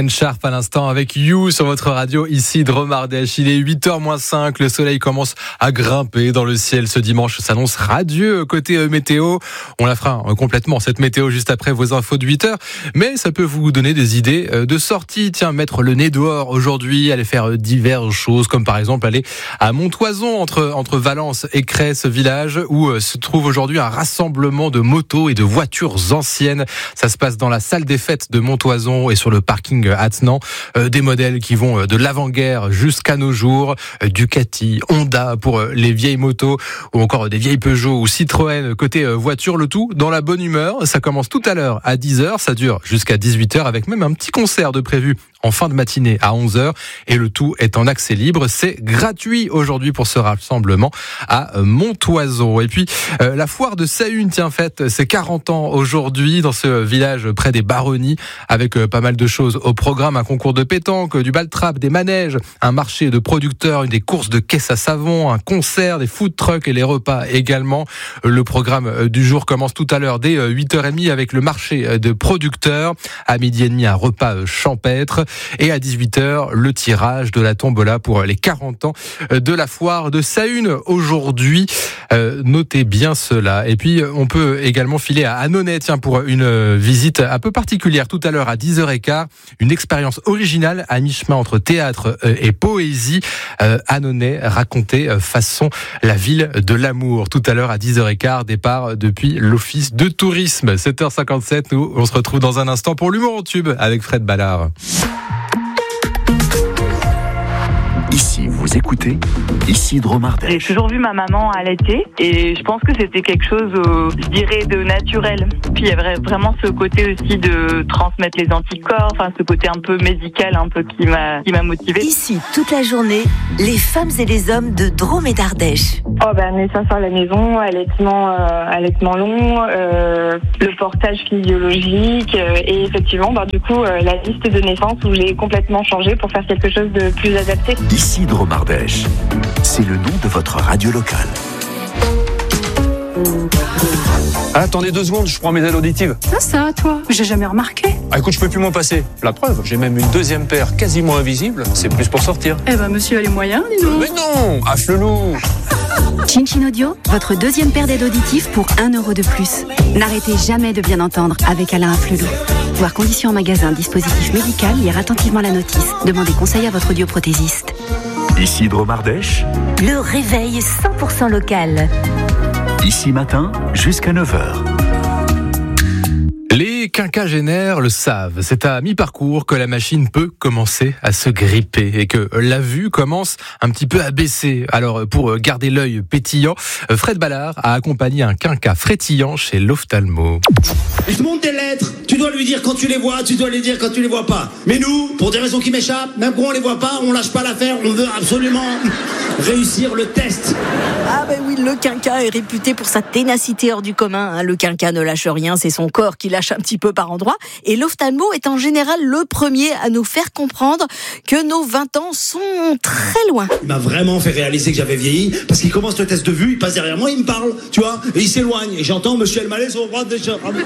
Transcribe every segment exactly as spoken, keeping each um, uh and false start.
Ten Sharp à l'instant avec You sur votre radio ici Drôme Ardèche. Il est huit heures moins cinq, le soleil commence à grimper dans le ciel. Ce dimanche s'annonce radieux côté météo. On la fera complètement cette météo juste après vos infos de huit heures. Mais ça peut vous donner des idées de sortie. Tiens, mettre le nez dehors aujourd'hui, aller faire diverses choses comme par exemple aller à Montoison entre, entre Valence et Crès, ce village où se trouve aujourd'hui un rassemblement de motos et de voitures anciennes. Ça se passe dans la salle des fêtes de Montoison et sur le parking attenant. Euh, des modèles qui vont de l'avant-guerre jusqu'à nos jours. Euh, Ducati, Honda pour euh, les vieilles motos ou encore des vieilles Peugeot ou Citroën côté euh, voiture. Le tout dans la bonne humeur. Ça commence tout à l'heure à dix heures. Ça dure jusqu'à dix-huit heures avec même un petit concert de prévu en fin de matinée à onze heures. Et le tout est en accès libre. C'est gratuit aujourd'hui pour ce rassemblement à Montoison. Et puis, euh, la foire de Sahune, tiens, fête ses quarante ans aujourd'hui dans ce village près des Baronnies avec euh, pas mal de choses au programme. Un concours de pétanque, du ball-trap, des manèges, un marché de producteurs, des courses de caisses à savon, un concert, des food trucks et les repas également. Le programme du jour commence tout à l'heure dès huit heures trente avec le marché de producteurs. À midi et demi, un repas champêtre. Et à dix-huit heures, le tirage de la tombola pour les quarante ans de la foire de Sahune aujourd'hui. Euh, notez bien cela. Et puis, on peut également filer à Annonay, tiens, pour une visite un peu particulière tout à l'heure à dix heures quinze. Une expérience originale à mi-chemin entre théâtre et poésie. Euh, Annonay racontée façon la ville de l'amour. Tout à l'heure à dix heures quinze, départ depuis l'office de tourisme. sept heures cinquante-sept, nous, on se retrouve dans un instant pour l'humour en tube avec Fred Ballard. Ici, vous écoutez Ici Drôme Ardèche. J'ai toujours vu ma maman allaiter et je pense que c'était quelque chose, euh, je dirais, de naturel. Puis il y avait vraiment ce côté aussi de transmettre les anticorps, enfin ce côté un peu médical, un peu qui m'a, qui m'a motivée. Ici, toute la journée, les femmes et les hommes de Drôme et d'Ardèche. Oh ben naissance à la maison, allaitement, euh, allaitement long, euh, le portage physiologique euh, et effectivement, bah, du coup, euh, la liste de naissance où j'ai complètement changé pour faire quelque chose de plus adapté. Ici Drôme Ardèche, c'est le nom de votre radio locale. Ah, attendez deux secondes, je prends mes aides auditives. Ça, ça, toi, j'ai jamais remarqué. Ah, écoute, je peux plus m'en passer. La preuve, j'ai même une deuxième paire quasiment invisible. C'est plus pour sortir. Eh ben, monsieur a les moyens, dis donc. Mais non, affle-loup. Chin Chin Audio, votre deuxième paire d'aides auditives pour un euro de plus. N'arrêtez jamais de bien entendre avec Alain Afflelou. Voir conditions en magasin, dispositif médical, lire attentivement la notice. Demandez conseil à votre audioprothésiste. Ici Drôme Ardèche. Le réveil cent pour cent local. Ici matin, jusqu'à neuf heures. Les quinquagénaires le savent, c'est à mi-parcours que la machine peut commencer à se gripper et que la vue commence un petit peu à baisser. Alors pour garder l'œil pétillant, Fred Ballard a accompagné un quinca frétillant chez l'ophtalmo. Je te montre des lettres, tu dois lui dire quand tu les vois, tu dois les dire quand tu les vois pas. Mais nous, pour des raisons qui m'échappent, même quand on les voit pas, on lâche pas l'affaire, on veut absolument réussir le test. Ah ben oui, le quinca est réputé pour sa ténacité hors du commun. Le quinca ne lâche rien, c'est son corps qui lâche un petit peu par endroits. Et l'ophtalmo est en général le premier à nous faire comprendre que nos vingt ans sont très loin. Il m'a vraiment fait réaliser que j'avais vieilli, parce qu'il commence le test de vue, il passe derrière moi, il me parle, tu vois, et il s'éloigne. Et j'entends Monsieur El Malais au droit de...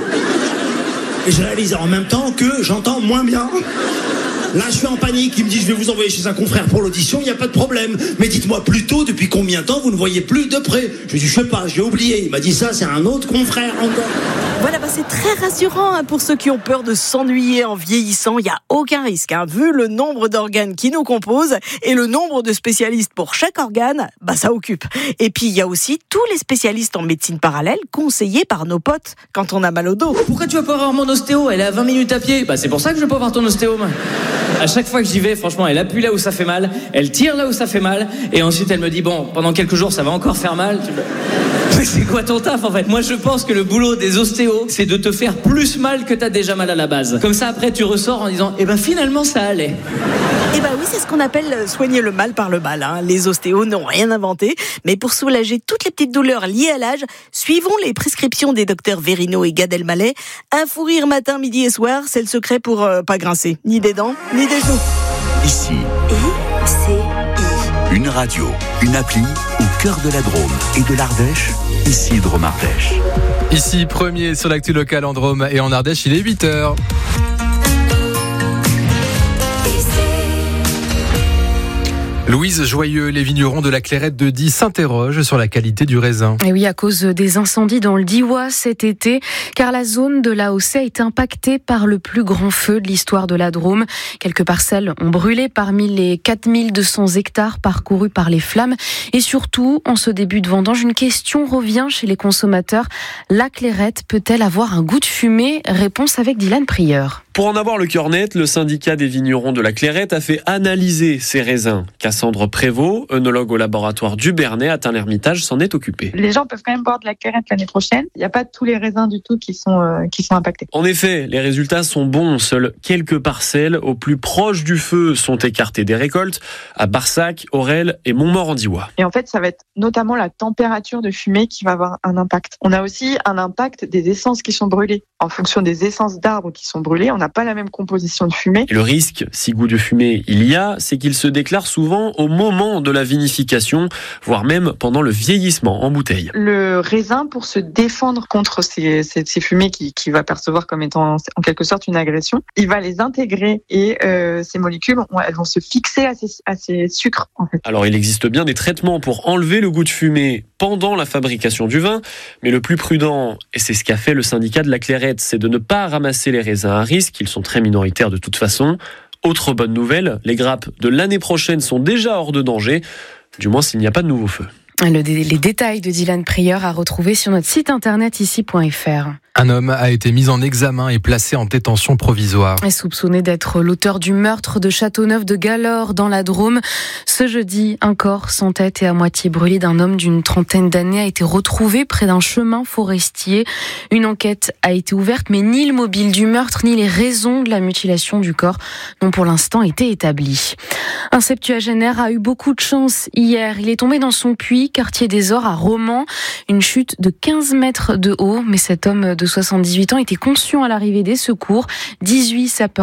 Et je réalise en même temps que j'entends moins bien. Là, je suis en panique. Il me dit, je vais vous envoyer chez un confrère pour l'audition. Il n'y a pas de problème. Mais dites-moi plutôt, depuis combien de temps vous ne voyez plus de près? Je lui ai dit, je sais pas, j'ai oublié. Il m'a dit ça, c'est un autre confrère encore. Voilà, bah c'est très rassurant hein, pour ceux qui ont peur de s'ennuyer en vieillissant. Il n'y a aucun risque. Hein. Vu le nombre d'organes qui nous composent et le nombre de spécialistes pour chaque organe, bah ça occupe. Et puis, il y a aussi tous les spécialistes en médecine parallèle conseillés par nos potes quand on a mal au dos. Pourquoi tu vas pas voir mon ostéo? Elle est à vingt minutes à pied. Bah c'est pour ça que je vais pas voir ton ostéo, moi. À chaque fois que j'y vais, franchement, elle appuie là où ça fait mal, elle tire là où ça fait mal, et ensuite elle me dit, bon, pendant quelques jours, ça va encore faire mal. Mais c'est quoi ton taf, en fait? Moi, je pense que le boulot des ostéos, c'est de te faire plus mal que t'as déjà mal à la base. Comme ça, après, tu ressors en disant, eh ben, finalement, ça allait. Eh ben oui, c'est ce qu'on appelle soigner le mal par le mal. Hein. Les ostéos n'ont rien inventé, mais pour soulager toutes les petites douleurs liées à l'âge, suivons les prescriptions des docteurs Verino et Gad Elmaleh. Un fou rire matin, midi et soir, c'est le secret pour euh, pas grincer, ni des dents, ni des genoux. Ici, I C I. Une radio, une appli au cœur de la Drôme et de l'Ardèche. Ici Drôme Ardèche. Ici, premier sur l'actu locale en Drôme et en Ardèche, il est huit heures. Louise Joyeux, les vignerons de la Clairette de Die s'interrogent sur la qualité du raisin. Et oui, à cause des incendies dans le Diois cet été, car la zone de l'A O C a été impactée par le plus grand feu de l'histoire de la Drôme. Quelques parcelles ont brûlé parmi les quatre mille deux cents hectares parcourus par les flammes. Et surtout, en ce début de vendange, une question revient chez les consommateurs. La Clairette peut-elle avoir un goût de fumée ? Réponse avec Dylan Prieur. Pour en avoir le cœur net, le syndicat des vignerons de la Clairette a fait analyser ces raisins. Cassandre Prévost, œnologue au laboratoire du Bernay à Tain-l'Hermitage, s'en est occupée. Les gens peuvent quand même boire de la Clairette l'année prochaine. Il n'y a pas tous les raisins du tout qui sont, euh, qui sont impactés. En effet, les résultats sont bons. Seules quelques parcelles au plus proche du feu sont écartées des récoltes, à Barsac, Aurel et Montmort-en-Diois. Et en fait, ça va être notamment la température de fumée qui va avoir un impact. On a aussi un impact des essences qui sont brûlées. En fonction des essences d'arbres qui sont brûlées, on n'a pas la même composition de fumée. Et le risque, si goût de fumée il y a, c'est qu'il se déclare souvent au moment de la vinification, voire même pendant le vieillissement en bouteille. Le raisin, pour se défendre contre ces, ces, ces fumées qu'il qui va percevoir comme étant en quelque sorte une agression, il va les intégrer et euh, ces molécules, elles vont se fixer à ces, à ces sucres. En fait. Alors il existe bien des traitements pour enlever le goût de fumée pendant la fabrication du vin, mais le plus prudent, et c'est ce qu'a fait le syndicat de la Clairette, c'est de ne pas ramasser les raisins à risque, ils sont très minoritaires de toute façon. Autre bonne nouvelle, les grappes de l'année prochaine sont déjà hors de danger, du moins s'il n'y a pas de nouveau feu. Le, les détails de Dylan Prieur à retrouver sur notre site internet ici point f r. Un homme a été mis en examen et placé en détention provisoire. Et soupçonné d'être l'auteur du meurtre de Châteauneuf de Galore dans la Drôme. Ce jeudi, un corps sans tête et à moitié brûlé d'un homme d'une trentaine d'années a été retrouvé près d'un chemin forestier. Une enquête a été ouverte, mais ni le mobile du meurtre ni les raisons de la mutilation du corps n'ont pour l'instant été établies. Un septuagénaire a eu beaucoup de chance hier. Il est tombé dans son puits, quartier des Ors à Romans. Une chute de quinze mètres de haut, mais cet homme de soixante-dix-huit ans était conscient à l'arrivée des secours. dix-huit sapeurs